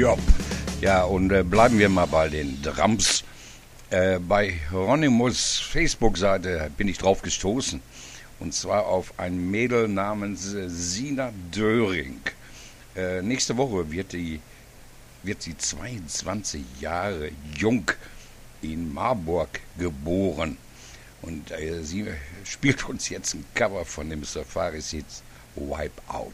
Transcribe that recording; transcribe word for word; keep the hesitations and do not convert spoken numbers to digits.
Job. Ja, und äh, bleiben wir mal bei den Drums. Äh, bei Hieronymus Facebook-Seite bin ich drauf gestoßen. Und zwar auf ein Mädel namens äh, Sina Döring. Äh, nächste Woche wird, die, wird sie zweiundzwanzig Jahre jung in Marburg geboren. Und äh, sie spielt uns jetzt ein Cover von dem Safari Seeds Wipe Out.